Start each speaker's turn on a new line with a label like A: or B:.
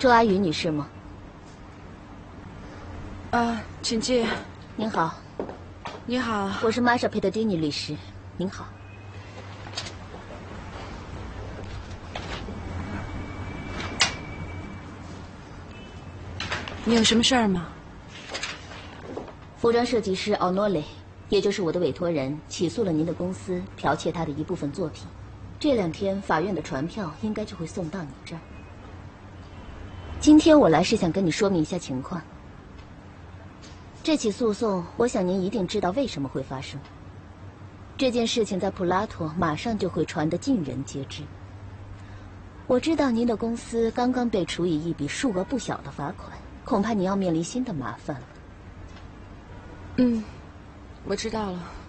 A: 周阿宇女士吗？
B: 请进。
A: 您好。
B: 你好，
A: 我是玛莎·佩特蒂尼律师。您好。
B: 你有什么事儿吗？
A: 服装设计师奥诺雷，也就是我的委托人，起诉了您的公司剽窃他的一部分作品。这2天法院的传票应该就会送到你这儿。今天我来是想跟你说明一下情况。这起诉讼，我想您一定知道为什么会发生。这件事情在普拉托马上就会传得尽人皆知。我知道您的公司刚刚被处以一笔数额不小的罚款，恐怕你要面临新的麻烦了。
B: 我知道了。